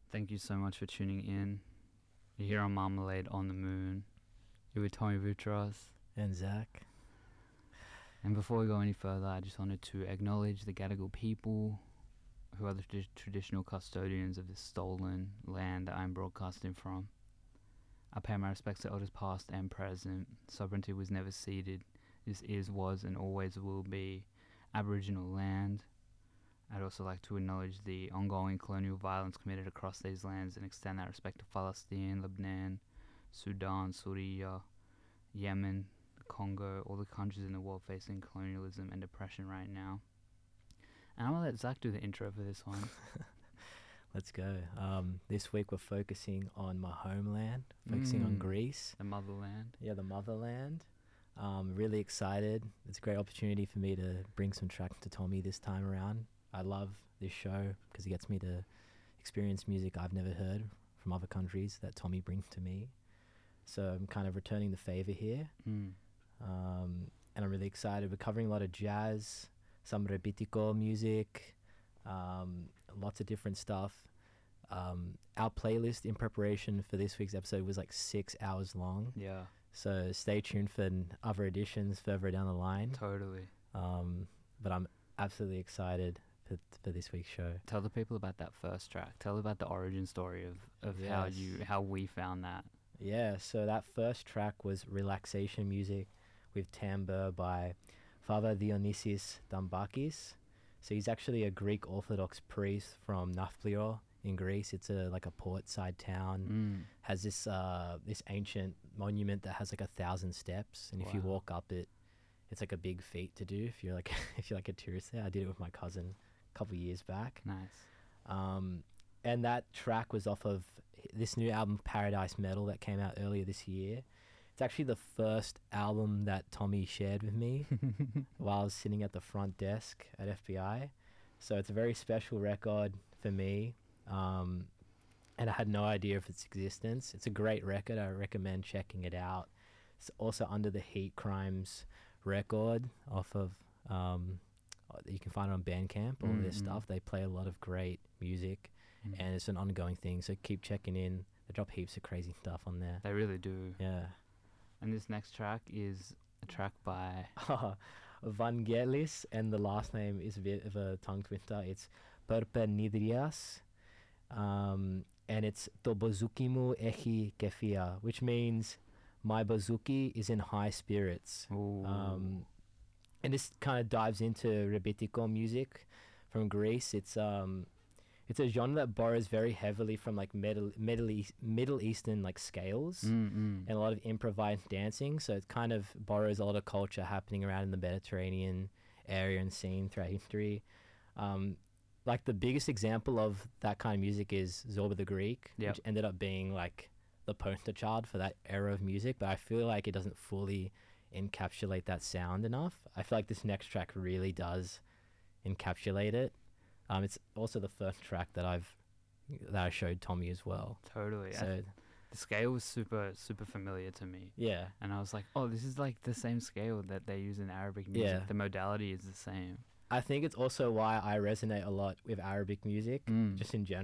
Thank you so much for tuning in. You're here on Marmalade on the Moon. You're with Tommy Boutros. And Zach. And before we go any further, I just wanted to acknowledge the Gadigal people, who are the traditional custodians of this stolen land that I'm broadcasting from. I pay my respects to elders past and present. Sovereignty was never ceded. This is, was, and always will be Aboriginal land. I'd also like to acknowledge the ongoing colonial violence committed across these lands and extend that respect to Palestine, Lebanon, Sudan, Syria, Yemen, the Congo, all the countries in the world facing colonialism and oppression right now. And I'm going to let Zach do the intro for this one. Let's go. This week we're focusing on my homeland, focusing on Greece. The motherland. Yeah, the motherland. Really excited. It's a great opportunity for me to bring some tracks to Tommy this time around. I love this show because it gets me to experience music I've never heard from other countries that Tommy brings to me. So I'm kind of returning the favor here. And I'm really excited. We're covering a lot of jazz, some rebetiko music, lots of different stuff. Our playlist in preparation for this week's episode was like 6 hours long. Yeah. So stay tuned for other editions further down the line. Totally. But I'm absolutely excited for this week's show. Tell the people about that first track. Tell about the origin story of Yes. how we found that. Yeah, so that first track was relaxation music with timbre by Father Dionysius Dambakis. So he's actually a Greek Orthodox priest from Nafplio in Greece. It's like a port-side town. Has this this ancient monument that has like 1,000 steps, and if you walk up it, it's like a big feat to do if you're like a tourist there. I did it with my cousin a couple of years back. Nice. And that track was off of this new album, Paradise Metal, that came out earlier this year. It's actually the first album that Tommy shared with me while I was sitting at the front desk at FBI. So it's a very special record for me. And I had no idea of its existence. It's a great record. I recommend checking it out. It's also under the Heat Crimes record off of... you can find it on Bandcamp, all their stuff. They play a lot of great music, and it's an ongoing thing, so keep checking in. They drop heaps of crazy stuff on there. They really do. Yeah. And this next track is a track by... Vangelis, and the last name is a bit of a tongue twister. It's Perpenidrias, and it's To Bozukimu Echi Kefia, which means my bouzouki is in high spirits. And this kind of dives into rebetiko music from Greece. It's a genre that borrows very heavily from like Middle Eastern like scales and a lot of improvised dancing. So it kind of borrows a lot of culture happening around in the Mediterranean area and scene throughout history. Like the biggest example of that kind of music is Zorba the Greek, which ended up being like the poster child for that era of music. But I feel like it doesn't fully encapsulate that sound enough. I feel like this next track really does encapsulate it. It's also the first track that I showed Tommy as well. Totally. So the scale was super familiar to me. Yeah. And I was like, oh, this is like the same scale that they use in Arabic music. Yeah. The modality is the same. I think it's also why I resonate a lot with Arabic music, just in general.